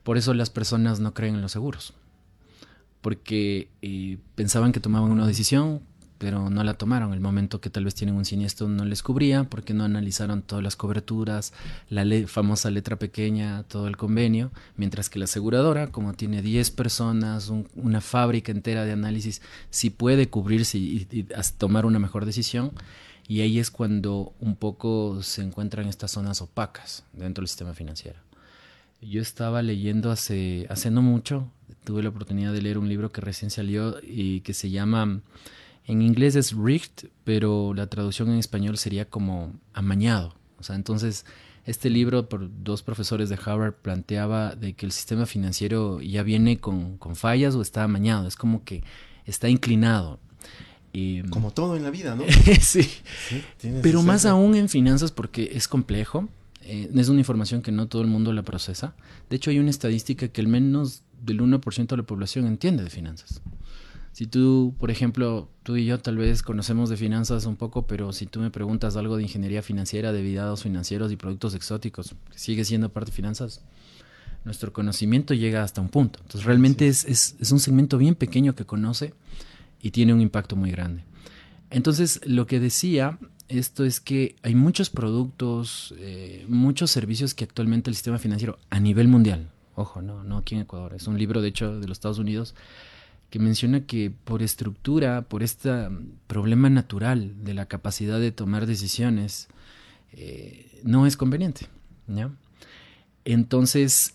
Por eso las personas no creen en los seguros, porque pensaban que tomaban una decisión, pero no la tomaron. El momento que tal vez tienen un siniestro no les cubría porque no analizaron todas las coberturas, la famosa letra pequeña, todo el convenio, mientras que la aseguradora, como tiene 10 personas, una fábrica entera de análisis, sí puede cubrirse y tomar una mejor decisión. Y ahí es cuando un poco se encuentran estas zonas opacas dentro del sistema financiero. Yo estaba leyendo hace no mucho, tuve la oportunidad de leer un libro que recién salió y que se llama, en inglés es Rigged, pero la traducción en español sería como amañado. O sea, entonces este libro por dos profesores de Harvard planteaba de que el sistema financiero ya viene con fallas o está amañado, es como que está inclinado. Como todo en la vida, ¿no? Sí, pero más aún en finanzas porque es complejo. Es una información que no todo el mundo la procesa. De hecho, hay una estadística que al menos del 1% de la población entiende de finanzas. Si tú, por ejemplo, tú y yo tal vez conocemos de finanzas un poco, pero si tú me preguntas algo de ingeniería financiera, de derivados financieros y productos exóticos, que sigue siendo parte de finanzas, nuestro conocimiento llega hasta un punto. Entonces, realmente es un segmento bien pequeño que conoce y tiene un impacto muy grande. Entonces, lo que decía esto es que hay muchos productos, muchos servicios que actualmente el sistema financiero a nivel mundial, ojo, no aquí en Ecuador, es un libro de hecho de los Estados Unidos que menciona que por estructura, por este problema natural de la capacidad de tomar decisiones, no es conveniente, ¿ya? Entonces,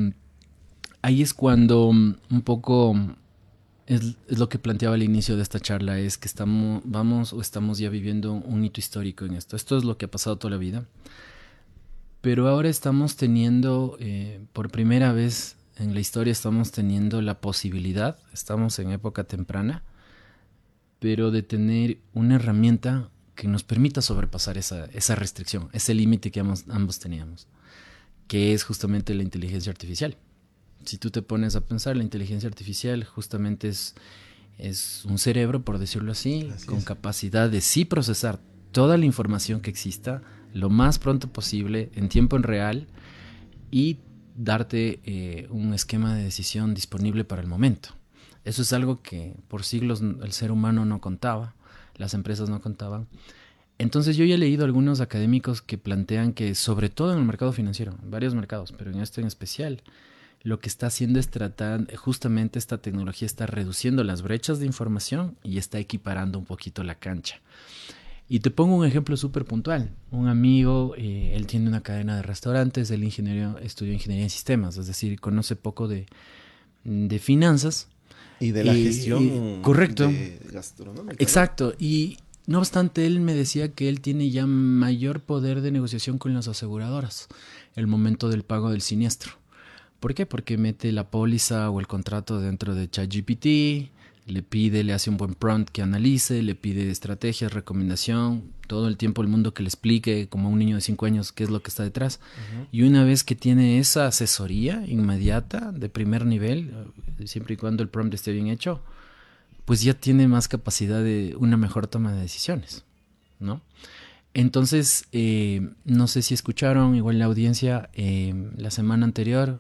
ahí es cuando un poco es lo que planteaba al inicio de esta charla, es que estamos ya viviendo un hito histórico en esto. Esto es lo que ha pasado toda la vida, pero ahora estamos teniendo, por primera vez en la historia, estamos teniendo la posibilidad, estamos en época temprana, pero de tener una herramienta que nos permita sobrepasar esa restricción, ese límite que ambos teníamos, que es justamente la inteligencia artificial. Si tú te pones a pensar, la inteligencia artificial justamente es un cerebro, por decirlo así con capacidad de sí procesar toda la información que exista lo más pronto posible, en tiempo en real, y darte un esquema de decisión disponible para el momento. Eso es algo que por siglos el ser humano no contaba, las empresas no contaban. Entonces yo ya he leído algunos académicos que plantean que, sobre todo en el mercado financiero, en varios mercados, pero en este en especial, lo que está haciendo es tratar, justamente esta tecnología está reduciendo las brechas de información y está equiparando un poquito la cancha. Y te pongo un ejemplo súper puntual. Un amigo, él tiene una cadena de restaurantes, él estudió ingeniería en sistemas, es decir, conoce poco de finanzas. Y de la gestión correcto, gastronómica. Exacto, ¿no? Y no obstante, él me decía que él tiene ya mayor poder de negociación con las aseguradoras el momento del pago del siniestro. ¿Por qué? Porque mete la póliza o el contrato dentro de ChatGPT, le hace un buen prompt que analice, le pide estrategias, recomendación, todo el tiempo el mundo que le explique como a un niño de 5 años qué es lo que está detrás. Y una vez que tiene esa asesoría inmediata de primer nivel, siempre y cuando el prompt esté bien hecho, pues ya tiene más capacidad de una mejor toma de decisiones, ¿no? Entonces, no sé si escucharon, igual la audiencia, la semana anterior,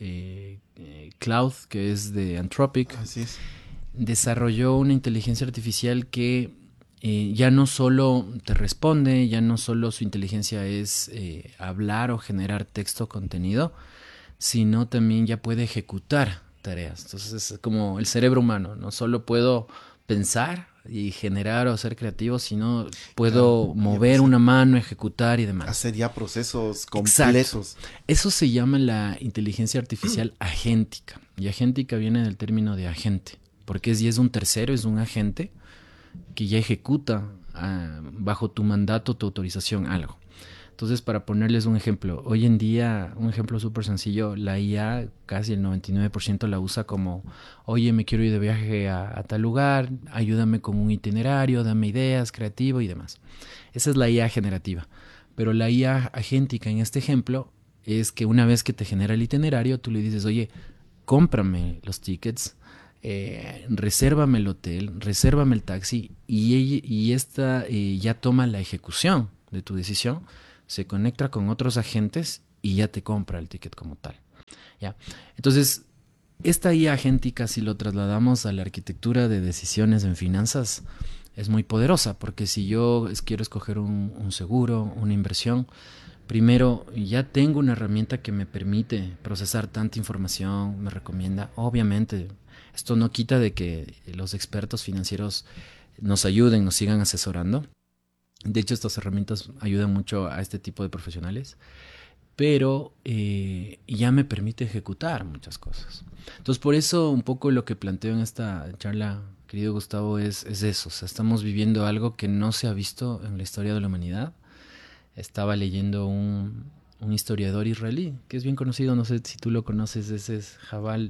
Cloud, que es de Anthropic, desarrolló una inteligencia artificial que ya no solo te responde, ya no solo su inteligencia es hablar o generar texto, contenido, sino también ya puede ejecutar tareas. Entonces es como el cerebro humano, no solo puedo pensar y generar o ser creativo, sino puedo mover una mano, ejecutar y demás. Hacer ya procesos completos. Exacto. Eso se llama la inteligencia artificial agéntica. Y agéntica viene del término de agente, porque es un tercero, es un agente que ya ejecuta bajo tu mandato, tu autorización, algo. Entonces, para ponerles un ejemplo, hoy en día, un ejemplo súper sencillo, la IA casi el 99% la usa como, oye, me quiero ir de viaje a tal lugar, ayúdame con un itinerario, dame ideas, creativo y demás. Esa es la IA generativa. Pero la IA agéntica en este ejemplo es que una vez que te genera el itinerario, tú le dices, oye, cómprame los tickets, resérvame el hotel, resérvame el taxi, y esta ya toma la ejecución de tu decisión, se conecta con otros agentes y ya te compra el ticket como tal. ¿ya? Entonces, esta IA agéntica, si lo trasladamos a la arquitectura de decisiones en finanzas, es muy poderosa, porque si yo quiero escoger un seguro, una inversión, primero ya tengo una herramienta que me permite procesar tanta información, me recomienda. Obviamente, esto no quita de que los expertos financieros nos ayuden, nos sigan asesorando. De hecho, estas herramientas ayudan mucho a este tipo de profesionales, pero ya me permite ejecutar muchas cosas. Entonces, por eso un poco lo que planteo en esta charla, querido Gustavo, es eso. O sea, estamos viviendo algo que no se ha visto en la historia de la humanidad. Estaba leyendo un historiador israelí, que es bien conocido, no sé si tú lo conoces, ese es Yuval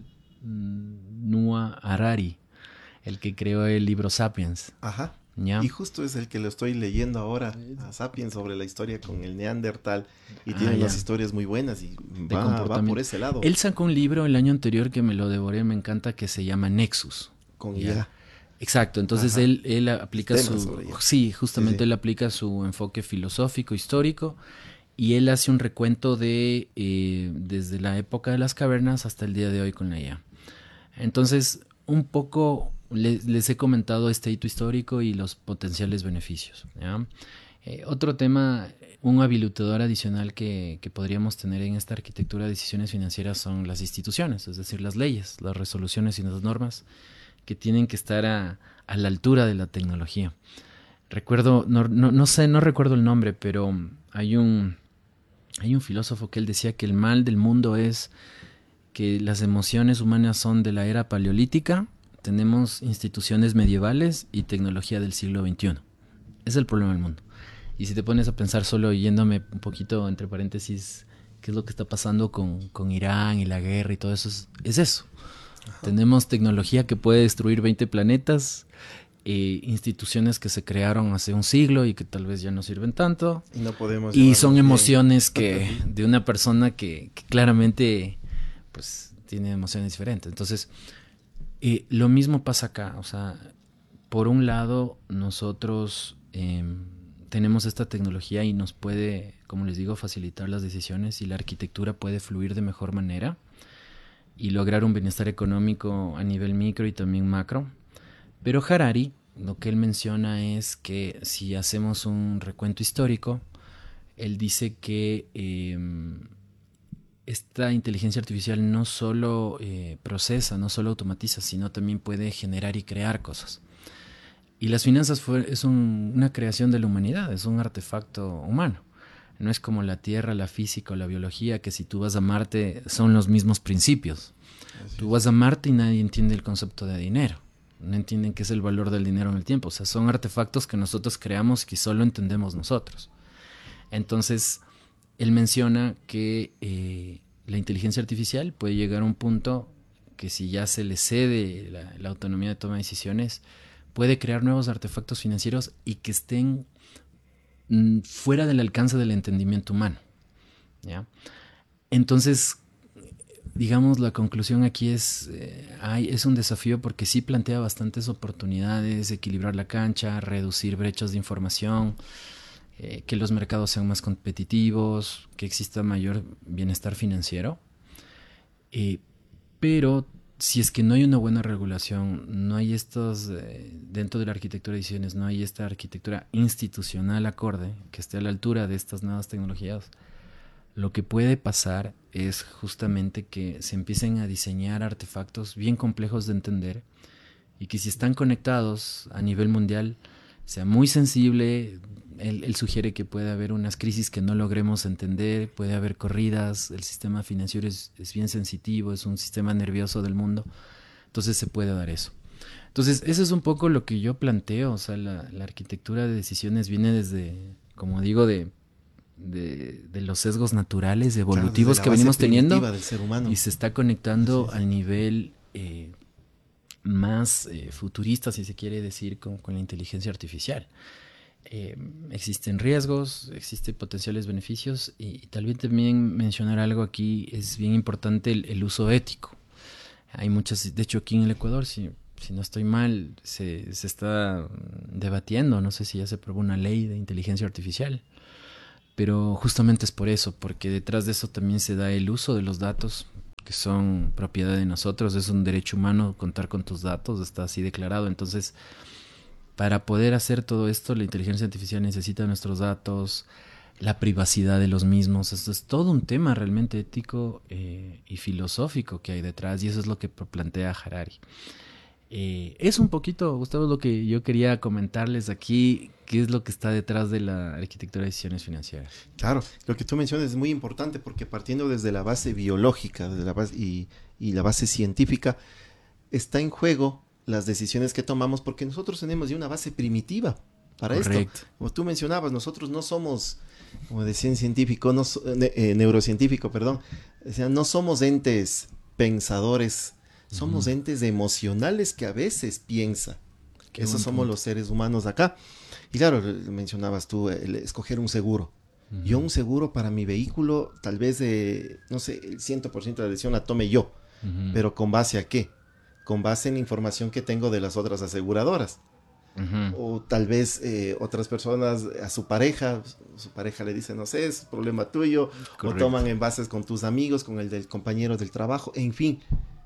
Noah Harari, el que creó el libro Sapiens. Ajá. ¿Ya? Y justo es el que lo estoy leyendo ahora, a Sapiens, sobre la historia con el Neandertal, y tiene unas historias muy buenas y va por ese lado. Él sacó un libro el año anterior que me lo devoré, me encanta, que se llama Nexus. Con IA. Exacto, entonces él aplica justamente él aplica su enfoque filosófico, histórico, y él hace un recuento de desde la época de las cavernas hasta el día de hoy con la IA. Entonces, un poco les he comentado este hito histórico y los potenciales beneficios, ¿ya? Otro tema, un habilitador adicional que podríamos tener en esta arquitectura de decisiones financieras son las instituciones, es decir, las leyes, las resoluciones y las normas que tienen que estar a la altura de la tecnología. Recuerdo, no recuerdo el nombre, pero hay un filósofo que él decía que el mal del mundo es que las emociones humanas son de la era paleolítica, tenemos instituciones medievales y tecnología del siglo XXI. Es el problema del mundo. Y si te pones a pensar, solo yéndome un poquito entre paréntesis, qué es lo que está pasando con Irán y la guerra y todo eso, es eso. Ajá. Tenemos tecnología que puede destruir 20 planetas, instituciones que se crearon hace un siglo y que tal vez ya no sirven tanto. Y no podemos. Y son emociones que de una persona que claramente pues tiene emociones diferentes. Entonces, lo mismo pasa acá. O sea, por un lado, nosotros tenemos esta tecnología y nos puede, como les digo, facilitar las decisiones, y la arquitectura puede fluir de mejor manera y lograr un bienestar económico a nivel micro y también macro. Pero Harari, lo que él menciona es que si hacemos un recuento histórico, él dice que esta inteligencia artificial no solo procesa, no solo automatiza, sino también puede generar y crear cosas. Y las finanzas es una creación de la humanidad, es un artefacto humano. No es como la Tierra, la física o la biología, que si tú vas a Marte son los mismos principios. Tú vas a Marte y nadie entiende el concepto de dinero. No entienden qué es el valor del dinero en el tiempo. O sea, son artefactos que nosotros creamos y que solo entendemos nosotros. Entonces, él menciona que la inteligencia artificial puede llegar a un punto que si ya se le cede la autonomía de toma de decisiones, puede crear nuevos artefactos financieros y que estén fuera del alcance del entendimiento humano, ¿ya? Entonces, digamos, la conclusión aquí es un desafío porque sí plantea bastantes oportunidades, equilibrar la cancha, reducir brechas de información, que los mercados sean más competitivos, que exista mayor bienestar financiero, pero si es que no hay una buena regulación, no hay dentro de la arquitectura de decisiones, no hay esta arquitectura institucional acorde que esté a la altura de estas nuevas tecnologías, lo que puede pasar es justamente que se empiecen a diseñar artefactos bien complejos de entender y que si están conectados a nivel mundial sea muy sensible. Él sugiere que puede haber unas crisis que no logremos entender, puede haber corridas, el sistema financiero es bien sensitivo, es un sistema nervioso del mundo, entonces se puede dar eso. Entonces, eso es un poco lo que yo planteo. O sea, la arquitectura de decisiones viene desde, como digo, de los sesgos naturales, evolutivos, que venimos teniendo, del ser humano, y se está conectando al nivel más futurista, si se quiere decir, con la inteligencia artificial. Existen riesgos, existen potenciales beneficios, y tal vez también mencionar algo aquí, es bien importante el uso ético. Hay muchas, de hecho aquí en el Ecuador, si no estoy mal, se está debatiendo, no sé si ya se aprobó una ley de inteligencia artificial, pero justamente es por eso, porque detrás de eso también se da el uso de los datos, que son propiedad de nosotros, es un derecho humano contar con tus datos, está así declarado. Entonces, para poder hacer todo esto, la inteligencia artificial necesita nuestros datos, la privacidad de los mismos. Esto es todo un tema realmente ético y filosófico que hay detrás, y eso es lo que plantea Harari. Es un poquito, Gustavo, lo que yo quería comentarles aquí, qué es lo que está detrás de la arquitectura de decisiones financieras. Claro, lo que tú mencionas es muy importante porque partiendo desde la base biológica desde la base y la base científica, está en juego las decisiones que tomamos porque nosotros tenemos ya una base primitiva para Correcto. esto. Como tú mencionabas, nosotros no somos, como decía un científico, neurocientífico, perdón, o sea, no somos entes pensadores, somos entes emocionales que a veces piensan. Esos somos los seres humanos acá. Y claro, mencionabas tú el escoger un seguro. Yo un seguro para mi vehículo, tal vez, no sé, el 100% de la decisión la tome yo. Pero ¿con base a qué? Con base en la información que tengo de las otras aseguradoras. O tal vez otras personas a su pareja le dice, no sé, es problema tuyo. Correcto. O toman en bases con tus amigos, con el del compañero del trabajo, en fin.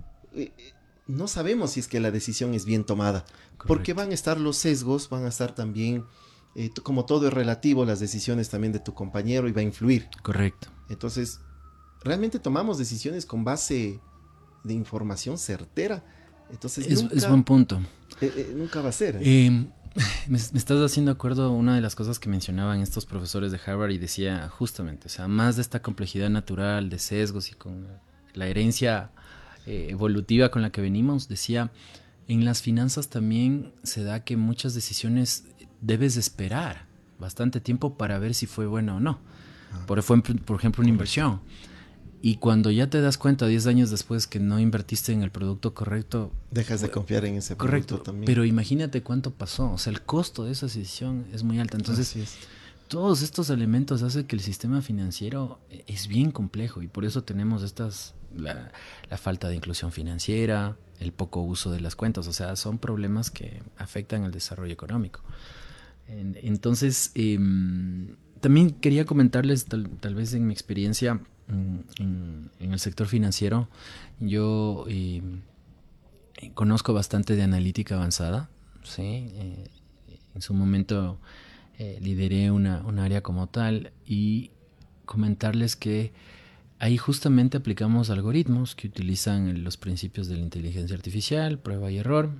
No sabemos si es que la decisión es bien tomada. Correcto. Porque van a estar los sesgos, van a estar también, como todo es relativo, las decisiones también de tu compañero y va a influir. Correcto. Entonces, realmente tomamos decisiones con base de información certera. Entonces, es buen punto. Nunca va a ser. Me estás haciendo acuerdo a una de las cosas que mencionaban estos profesores de Harvard y decía justamente, o sea, más de esta complejidad natural, de sesgos y con la herencia evolutiva con la que venimos, decía, en las finanzas también se da que muchas decisiones debes esperar bastante tiempo para ver si fue buena o no. Por ejemplo, una inversión. Y cuando ya te das cuenta 10 años después que no invertiste en el producto correcto, dejas de confiar en ese producto también. Pero imagínate cuánto pasó. O sea, el costo de esa decisión es muy alta. Entonces, todos estos elementos hacen que el sistema financiero es bien complejo y por eso tenemos la falta de inclusión financiera, el poco uso de las cuentas. O sea, son problemas que afectan el desarrollo económico. Entonces, también quería comentarles, tal vez en mi experiencia en el sector financiero, yo conozco bastante de analítica avanzada, ¿sí? En su momento lideré una área como tal y comentarles que ahí justamente aplicamos algoritmos que utilizan los principios de la inteligencia artificial, prueba y error,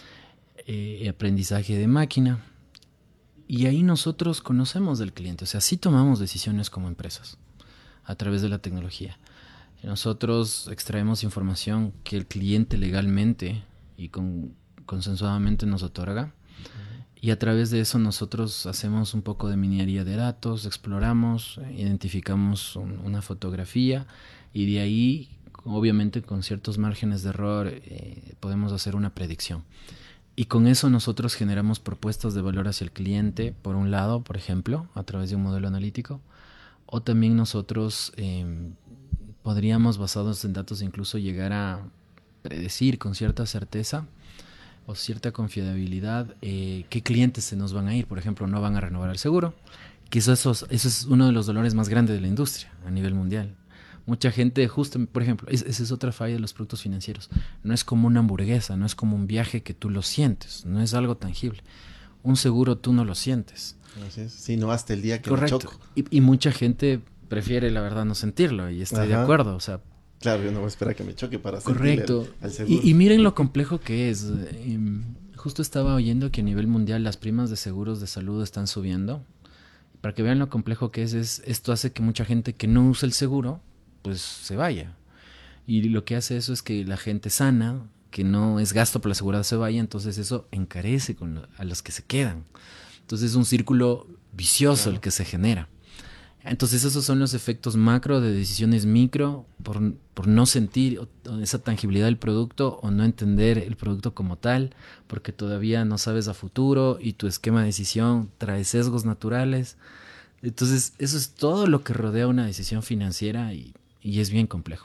aprendizaje de máquina. Y ahí nosotros conocemos del cliente, o sea, sí tomamos decisiones como empresas a través de la tecnología. Nosotros extraemos información que el cliente legalmente y consensuadamente nos otorga y a través de eso nosotros hacemos un poco de minería de datos, exploramos, identificamos una fotografía y de ahí, obviamente con ciertos márgenes de error, podemos hacer una predicción. Y con eso nosotros generamos propuestas de valor hacia el cliente, por un lado, por ejemplo, a través de un modelo analítico, o también nosotros podríamos, basados en datos, incluso llegar a predecir con cierta certeza o cierta confiabilidad qué clientes se nos van a ir. Por ejemplo, no van a renovar el seguro, que eso es uno de los dolores más grandes de la industria a nivel mundial. Mucha gente, justo, por ejemplo, esa es otra falla de los productos financieros. No es como una hamburguesa, no es como un viaje que tú lo sientes, no es algo tangible. Un seguro tú no lo sientes. Sí, no hasta el día que me choco. Y mucha gente prefiere, la verdad, no sentirlo, y estoy de acuerdo. O sea, claro, yo no voy a esperar que me choque para sentirlo al seguro. Y miren lo complejo que es. Justo estaba oyendo que a nivel mundial las primas de seguros de salud están subiendo. Para que vean lo complejo que es esto hace que mucha gente que no usa el seguro pues se vaya. Y lo que hace eso es que la gente sana, que no es gasto por la seguridad, se vaya, entonces eso encarece a los que se quedan. Entonces es un círculo vicioso el que se genera. Entonces esos son los efectos macro de decisiones micro por no sentir esa tangibilidad del producto o no entender el producto como tal, porque todavía no sabes a futuro y tu esquema de decisión trae sesgos naturales. Entonces eso es todo lo que rodea una decisión financiera y es bien complejo.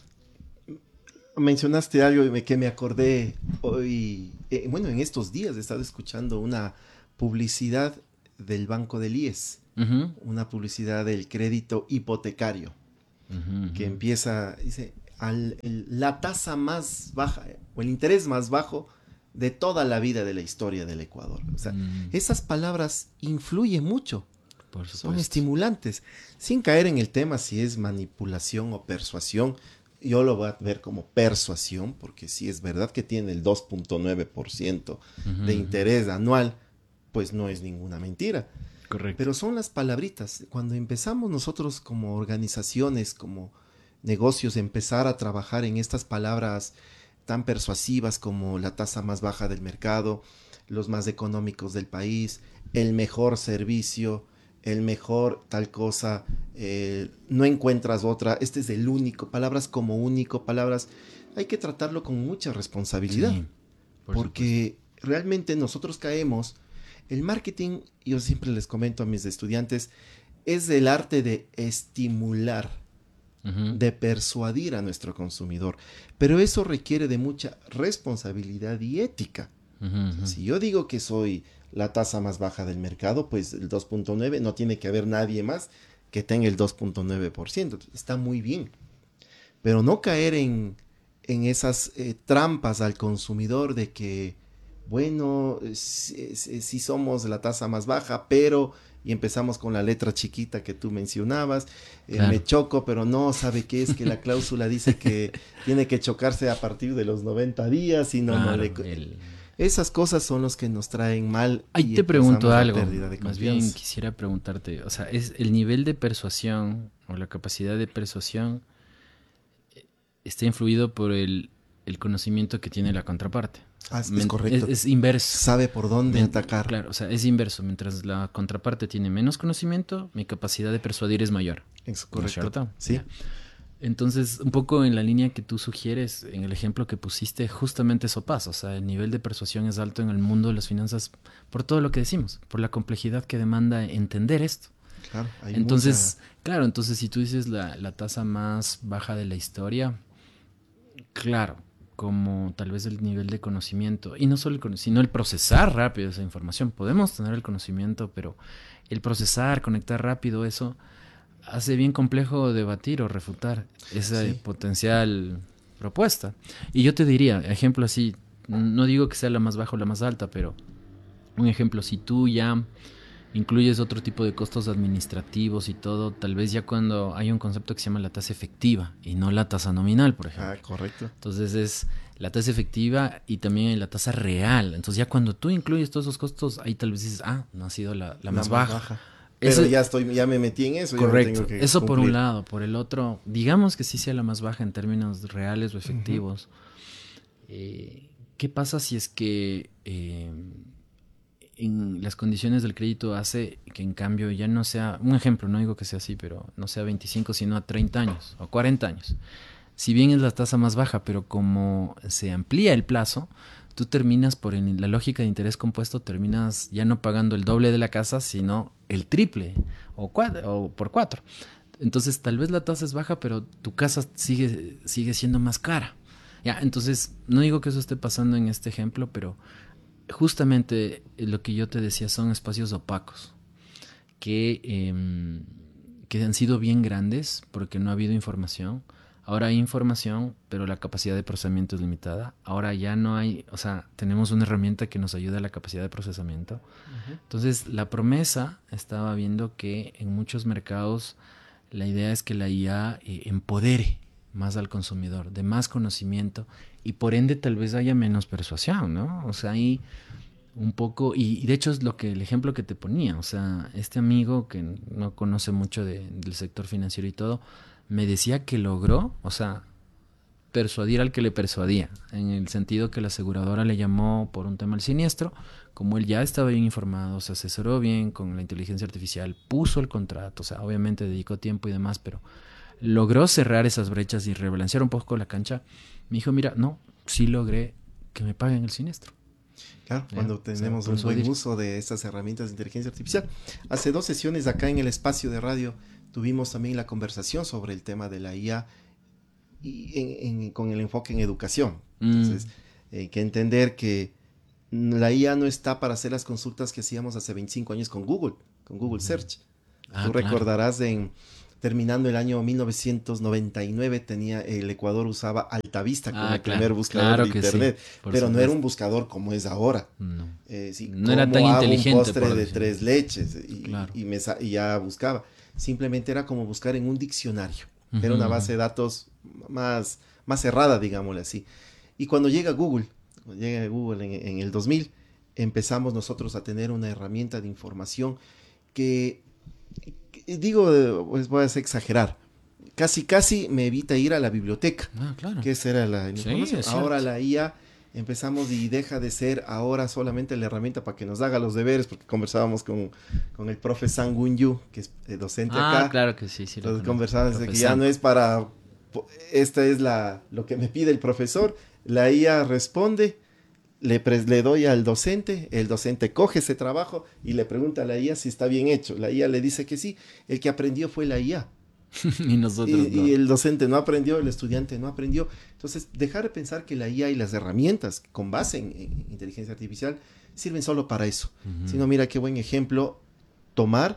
Mencionaste algo que me acordé hoy, en estos días he estado escuchando una publicidad del Banco del IES, una publicidad del crédito hipotecario, que empieza, dice, la tasa más baja o el interés más bajo de toda la vida de la historia del Ecuador. O sea, esas palabras influyen mucho. Por supuesto. Son estimulantes, sin caer en el tema si es manipulación o persuasión. Yo lo voy a ver como persuasión, porque si es verdad que tiene el 2.9% de interés anual, pues no es ninguna mentira. Correcto. Pero son las palabritas. Cuando empezamos nosotros como organizaciones, como negocios, empezar a trabajar en estas palabras tan persuasivas como la tasa más baja del mercado, los más económicos del país, el mejor servicio, el mejor tal cosa, no encuentras otra, este es el único, palabras como único, palabras, hay que tratarlo con mucha responsabilidad, Sí, porque realmente nosotros caemos, el marketing, yo siempre les comento a mis estudiantes, es el arte de estimular, de persuadir a nuestro consumidor, pero eso requiere de mucha responsabilidad y ética. Si yo digo que soy la tasa más baja del mercado, pues el 2.9, no tiene que haber nadie más que tenga el 2.9%. Está muy bien. Pero no caer en esas trampas al consumidor de que, bueno, sí somos la tasa más baja, pero, y empezamos con la letra chiquita que tú mencionabas, claro. Me choco, pero no, ¿sabe qué es? Que la cláusula dice que tiene que chocarse a partir de los 90 días y no, claro, no le... Esas cosas son los que nos traen mal. Ahí te pregunto algo, más bien quisiera preguntarte, o sea, ¿es el nivel de persuasión o la capacidad de persuasión está influido por el conocimiento que tiene la contraparte? Es correcto. Es inverso. Sabe por dónde atacar. Claro, o sea, es inverso. Mientras la contraparte tiene menos conocimiento, mi capacidad de persuadir es mayor. Es correcto. ¿No es cierto? Sí. Ya. Entonces, un poco en la línea que tú sugieres, en el ejemplo que pusiste, justamente eso pasa. O sea, el nivel de persuasión es alto en el mundo de las finanzas por todo lo que decimos, por la complejidad que demanda entender esto. Claro, hay entonces, claro, entonces si tú dices la tasa más baja de la historia, claro, como tal vez el nivel de conocimiento, y no solo sino el procesar rápido esa información. Podemos tener el conocimiento, pero el procesar, conectar rápido eso, hace bien complejo debatir o refutar esa potencial propuesta. Y yo te diría, ejemplo así, no digo que sea la más baja o la más alta, pero un ejemplo, si tú ya incluyes otro tipo de costos administrativos y todo, tal vez ya cuando hay un concepto que se llama la tasa efectiva y no la tasa nominal, por ejemplo. Correcto. Entonces es la tasa efectiva y también la tasa real. Entonces ya cuando tú incluyes todos esos costos, ahí tal vez dices, no ha sido la más baja. Pero ya me metí en eso. Correcto. Tengo que eso cumplir. Por un lado. Por el otro, digamos que sí sea la más baja en términos reales o efectivos. ¿Qué pasa si es que en las condiciones del crédito hace que en cambio ya no sea, un ejemplo, no digo que sea así, pero no sea 25 sino a 30 años o 40 años? Si bien es la tasa más baja, pero como se amplía el plazo, tú terminas por la lógica de interés compuesto, terminas ya no pagando el doble de la casa, sino el triple o por 4. Entonces tal vez la tasa es baja, pero tu casa sigue siendo más cara. Ya, entonces no digo que eso esté pasando en este ejemplo, pero justamente lo que yo te decía son espacios opacos que han sido bien grandes porque no ha habido información. Ahora hay información, pero la capacidad de procesamiento es limitada. Ahora ya no hay, o sea, tenemos una herramienta que nos ayuda a la capacidad de procesamiento. Entonces, la promesa, estaba viendo que en muchos mercados la idea es que la IA empodere más al consumidor, de más conocimiento, y por ende tal vez haya menos persuasión, ¿no? O sea, hay un poco, y de hecho es el ejemplo que te ponía, o sea, este amigo que no conoce mucho del sector financiero y todo, me decía que logró, o sea, persuadir al que le persuadía, en el sentido que la aseguradora le llamó por un tema del siniestro, como él ya estaba bien informado, se asesoró bien con la inteligencia artificial, puso el contrato, o sea, obviamente dedicó tiempo y demás, pero logró cerrar esas brechas y rebalancear un poco la cancha. Me dijo, mira, no, sí logré que me paguen el siniestro. Claro, cuando tenemos un buen uso de estas herramientas de inteligencia artificial. Hace 2 sesiones acá en el espacio de radio tuvimos también la conversación sobre el tema de la IA con el enfoque en educación. Entonces, hay que entender que la IA no está para hacer las consultas que hacíamos hace 25 años con Google Search. Tú recordarás terminando el año 1999, el Ecuador usaba Altavista como el primer buscador de internet, pero no era un buscador como es ahora. No, Sí, no era tan inteligente. Un postre de 3 leches y ya buscaba. Simplemente era como buscar en un diccionario. Era una base de datos más cerrada, digámosle así. Y cuando llega Google en el 2000, empezamos nosotros a tener una herramienta de información que digo, pues voy a exagerar, casi me evita ir a la biblioteca, que esa era la información. Ahora la IA empezamos y deja de ser ahora solamente la herramienta para que nos haga los deberes, porque conversábamos con el profe Sang Woon Yu, que es docente acá. Claro que sí. Entonces conversábamos de que ya no es para, esta es lo que me pide el profesor, la IA responde, le doy al docente, el docente coge ese trabajo y le pregunta a la IA si está bien hecho. La IA le dice que sí, el que aprendió fue la IA. y nosotros no. Y el docente no aprendió, el estudiante no aprendió. Entonces, dejar de pensar que la IA y las herramientas con base en inteligencia artificial sirven solo para eso. Sino, mira qué buen ejemplo, tomar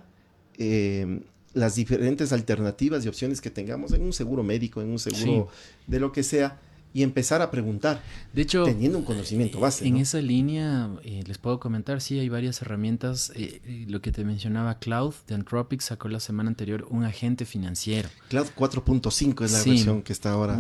las diferentes alternativas y opciones que tengamos en un seguro médico, en un seguro de lo que sea, y empezar a preguntar, de hecho, teniendo un conocimiento base. En esa línea, les puedo comentar, sí, hay varias herramientas. Lo que te mencionaba, Cloud de Anthropic sacó la semana anterior un agente financiero. Cloud 4.5 es la versión que está ahora.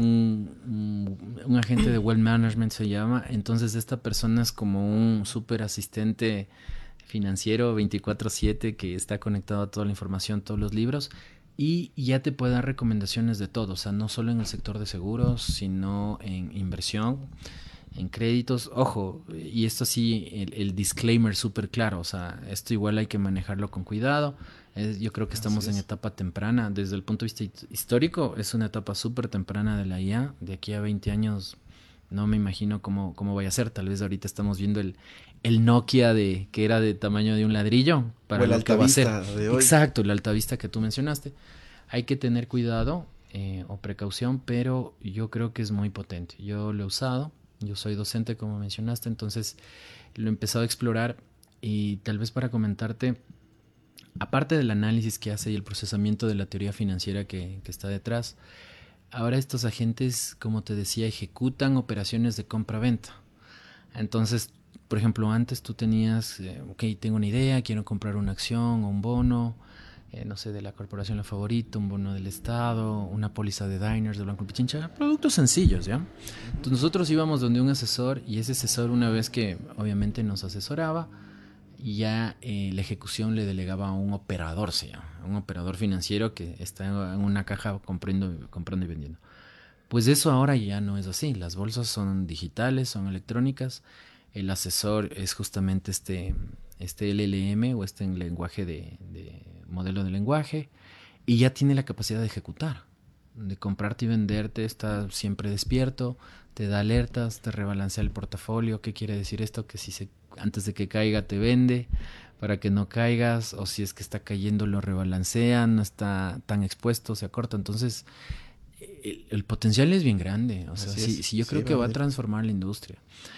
Un agente de Wealth Management se llama. Entonces, esta persona es como un súper asistente financiero 24/7 que está conectado a toda la información, todos los libros. Y ya te puede dar recomendaciones de todo, o sea, no solo en el sector de seguros, sino en inversión, en créditos. Ojo, y esto sí, el disclaimer súper claro, o sea, esto igual hay que manejarlo con cuidado. Yo creo que estamos en etapa temprana, desde el punto de vista histórico, es una etapa súper temprana de la IA. De aquí a 20 años no me imagino cómo vaya a ser. Tal vez ahorita estamos viendo el Nokia que era de tamaño de un ladrillo para lo que va a ser. Exacto, la Altavista que tú mencionaste. Hay que tener cuidado o precaución, pero yo creo que es muy potente. Yo lo he usado, yo soy docente como mencionaste, entonces lo he empezado a explorar y tal vez para comentarte, aparte del análisis que hace y el procesamiento de la teoría financiera que está detrás, ahora estos agentes, como te decía, ejecutan operaciones de compra-venta. Entonces, por ejemplo, antes tú tenías, tengo una idea, quiero comprar una acción o un bono, no sé, de la corporación La Favorita, un bono del Estado, una póliza de Diners, de Banco Pichincha, productos sencillos, ¿ya? Entonces nosotros íbamos donde un asesor y ese asesor, una vez que obviamente nos asesoraba, ya la ejecución le delegaba a un operador, se llama, un operador financiero que está en una caja comprando y vendiendo. Pues eso ahora ya no es así, las bolsas son digitales, son electrónicas, el asesor es justamente este LLM o este lenguaje de modelo de lenguaje y ya tiene la capacidad de ejecutar, de comprarte y venderte, está siempre despierto, te da alertas, te rebalancea el portafolio. ¿Qué quiere decir esto? Que si antes de que caiga te vende para que no caigas, o si es que está cayendo lo rebalancea, no está tan expuesto, se acorta. Entonces el potencial es bien grande, o sea, sí, yo creo que va a transformar la industria.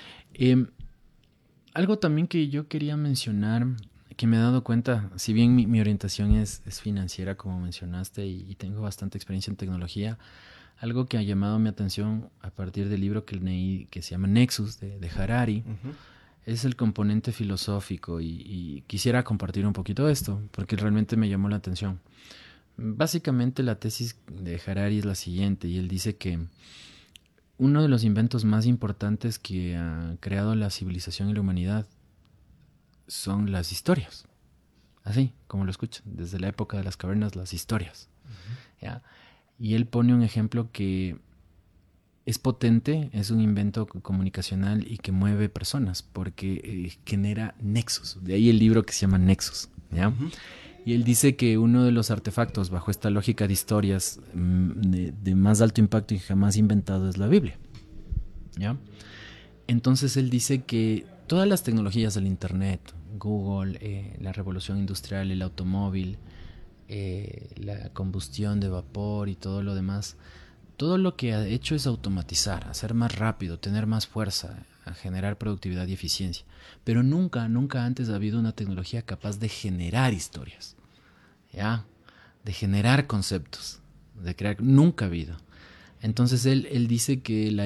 Algo también que yo quería mencionar, que me he dado cuenta, si bien mi orientación es financiera, como mencionaste, y tengo bastante experiencia en tecnología, algo que ha llamado mi atención a partir del libro que leí, que se llama Nexus, de Harari, es el componente filosófico, y quisiera compartir un poquito esto, porque realmente me llamó la atención. Básicamente la tesis de Harari es la siguiente, y él dice que uno de los inventos más importantes que ha creado la civilización y la humanidad son las historias. Así, como lo escuchan, desde la época de las cavernas, las historias. ¿Ya? Y él pone un ejemplo que es potente, es un invento comunicacional y que mueve personas, porque genera nexos. De ahí el libro que se llama Nexus. ¿Ya? Y él dice que uno de los artefactos bajo esta lógica de historias de más alto impacto y jamás inventado es la Biblia. ¿Ya? Entonces él dice que todas las tecnologías del Internet, Google, la revolución industrial, el automóvil, la combustión de vapor y todo lo demás, todo lo que ha hecho es automatizar, hacer más rápido, tener más fuerza, a generar productividad y eficiencia. Pero nunca antes ha habido una tecnología capaz de generar historias. ¿Ya? de generar conceptos, de crear, nunca ha habido. Entonces él dice que la